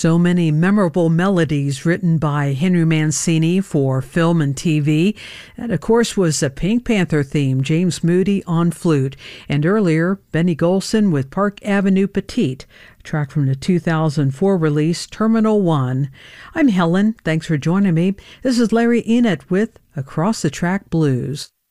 So many memorable melodies written by Henry Mancini for film and TV. That, of course, was the Pink Panther theme, James Moody on flute. And earlier, Benny Golson with Park Avenue Petite, a track from the 2004 release, Terminal One. I'm Helen. Thanks for joining me. This is Larry Enid with Across the Track Blues.